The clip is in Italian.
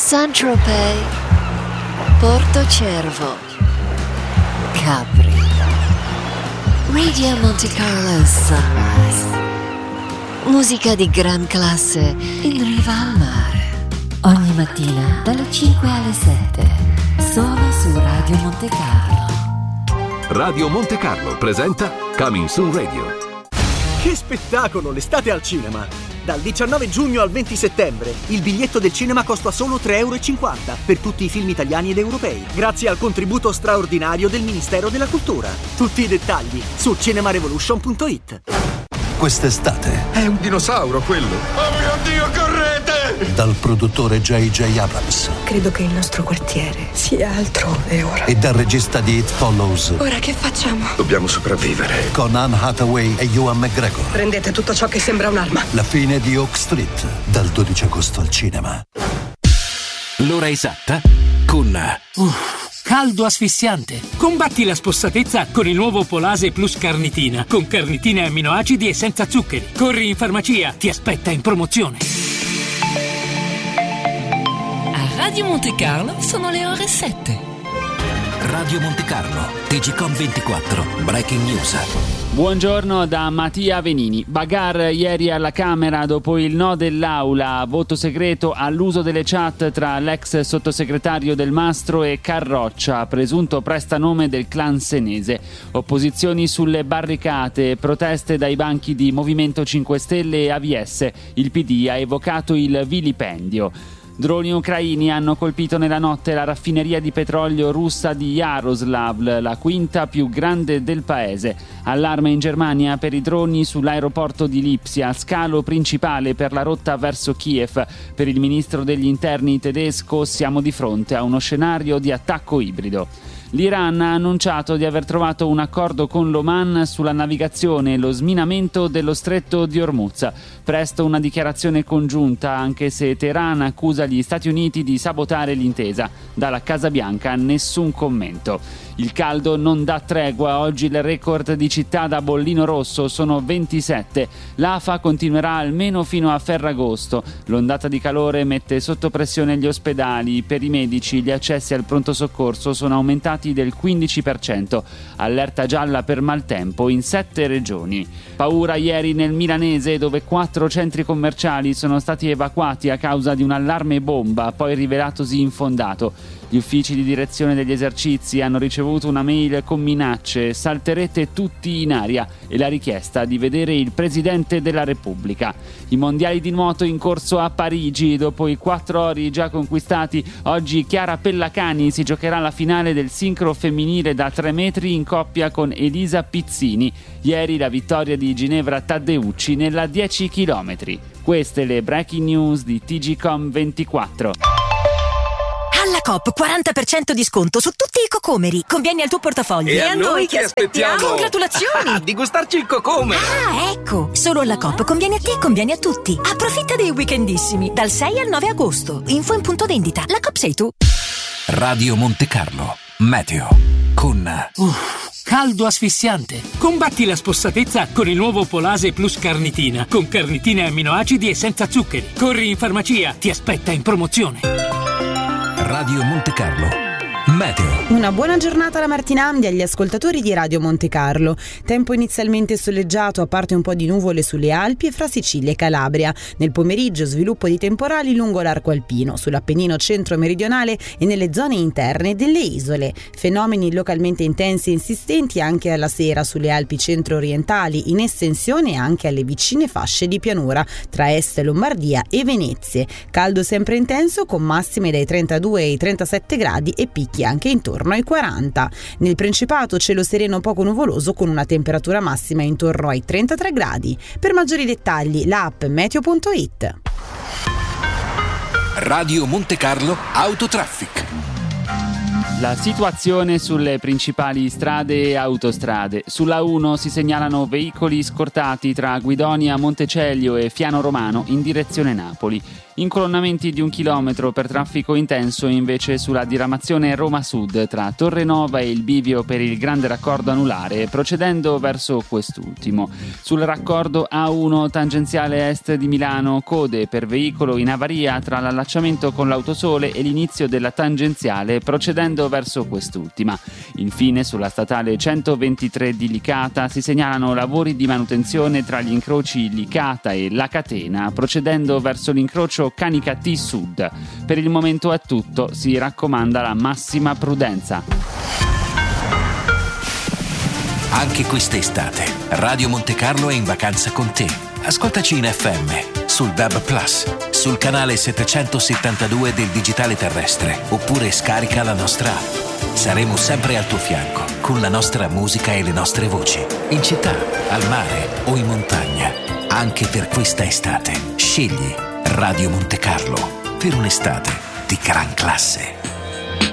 Saint-Tropez, Porto Cervo, Capri, Radio Monte Carlo Sunrise. Musica di gran classe in riva al mare. Ogni mattina dalle 5 alle 7, solo su Radio Monte Carlo. Radio Monte Carlo presenta Coming Soon Radio. Che spettacolo, l'estate al cinema! Dal 19 giugno al 20 settembre il biglietto del cinema costa solo €3,50 per tutti i film italiani ed europei, grazie al contributo straordinario del Ministero della Cultura. Tutti i dettagli su cinemarevolution.it. Quest'estate è un dinosauro quello. Oh mio Dio, correte! Dal produttore J.J. Abrams. Credo che il nostro quartiere sia altrove ora. E dal regista di It Follows. Ora che facciamo? Dobbiamo sopravvivere. Con Anne Hathaway e Ewan McGregor. Prendete tutto ciò che sembra un'arma. La fine di Oak Street, dal 12 agosto al cinema. L'ora esatta con caldo asfissiante. Combatti la spossatezza con il nuovo Polase Plus Carnitina, con carnitina e amminoacidi e senza zuccheri. Corri in farmacia, ti aspetta in promozione. A Radio Monte Carlo sono le ore 7. Radio Monte Carlo, TGcom 24, Breaking News. Buongiorno da Mattia Venini. Bagarre ieri alla Camera dopo il no dell'Aula, voto segreto all'uso delle chat tra l'ex sottosegretario Del Mastro e Carroccia, presunto prestanome del clan senese. Opposizioni sulle barricate, proteste dai banchi di Movimento 5 Stelle e AVS. Il PD ha evocato il vilipendio. Droni ucraini hanno colpito nella notte la raffineria di petrolio russa di Yaroslav, la quinta più grande del paese. Allarme in Germania per i droni sull'aeroporto di Lipsia, scalo principale per la rotta verso Kiev. Per il ministro degli interni tedesco siamo di fronte a uno scenario di attacco ibrido. L'Iran ha annunciato di aver trovato un accordo con l'Oman sulla navigazione e lo sminamento dello stretto di Hormuz. Presto una dichiarazione congiunta, anche se Teheran accusa gli Stati Uniti di sabotare l'intesa. Dalla Casa Bianca nessun commento. Il caldo non dà tregua, oggi il record di città da bollino rosso sono 27. L'AFA continuerà almeno fino a Ferragosto. L'ondata di calore mette sotto pressione gli ospedali. Per i medici gli accessi al pronto soccorso sono aumentati del 15%. Allerta gialla per maltempo in 7 regioni. Paura ieri nel Milanese, dove 4 centri commerciali sono stati evacuati a causa di un allarme bomba, poi rivelatosi infondato. Gli uffici di direzione degli esercizi hanno ricevuto una mail con minacce: salterete tutti in aria, e la richiesta di vedere il Presidente della Repubblica. I mondiali di nuoto in corso a Parigi, dopo i 4 ori già conquistati, oggi Chiara Pellacani si giocherà la finale del sincro femminile da 3 metri in coppia con Elisa Pizzini. Ieri la vittoria di Ginevra Taddeucci nella 10 km. Queste le breaking news di TGcom 24. Alla Coop 40% di sconto su tutti i cocomeri. Conviene al tuo portafoglio. E a noi che aspettiamo? Congratulazioni! Di gustarci il cocomero. Ah, ecco! Solo alla Coop conviene a te e conviene a tutti. Approfitta dei weekendissimi dal 6 al 9 agosto. Info in punto vendita. La Coop sei tu. Radio Monte Carlo, meteo con caldo asfissiante. Combatti la spossatezza con il nuovo Polase Plus Carnitina, con carnitina e amminoacidi e senza zuccheri. Corri in farmacia, ti aspetta in promozione. Radio Monte Carlo, meteo. Una buona giornata da Martina Amdi agli ascoltatori di Radio Monte Carlo. Tempo inizialmente soleggiato, a parte un po' di nuvole sulle Alpi e fra Sicilia e Calabria. Nel pomeriggio sviluppo di temporali lungo l'arco alpino, sull'Appennino centro-meridionale e nelle zone interne delle isole. Fenomeni localmente intensi e insistenti anche alla sera sulle Alpi centro-orientali, in estensione anche alle vicine fasce di pianura tra Est Lombardia e Venezie. Caldo sempre intenso con massime dai 32 ai 37 gradi e picchi anche intorno ai 40. Nel Principato cielo sereno poco nuvoloso con una temperatura massima intorno ai 33 gradi. Per maggiori dettagli l'app meteo.it. Radio Monte Carlo Autotraffic. La situazione sulle principali strade e autostrade. Sulla 1 si segnalano veicoli scortati tra Guidonia, Montecelio e Fiano Romano in direzione Napoli. Incolonnamenti di 1 chilometro per traffico intenso invece sulla diramazione Roma Sud tra Torrenova e il bivio per il grande raccordo anulare, procedendo verso quest'ultimo. Sul raccordo A1 tangenziale est di Milano, code per veicolo in avaria tra l'allacciamento con l'Autosole e l'inizio della tangenziale, procedendo verso quest'ultima. Infine sulla statale 123 di Licata si segnalano lavori di manutenzione tra gli incroci Licata e La Catena, procedendo verso l'incrocio Canica T Sud. Per il momento è tutto, si raccomanda la massima prudenza. Anche quest'estate Radio Montecarlo è in vacanza con te. Ascoltaci in FM, sul DAB+, sul canale 772 del digitale terrestre, oppure scarica la nostra app. Saremo sempre al tuo fianco con la nostra musica e le nostre voci, in città, al mare o in montagna. Anche per questa estate scegli Radio Montecarlo per un'estate di gran classe.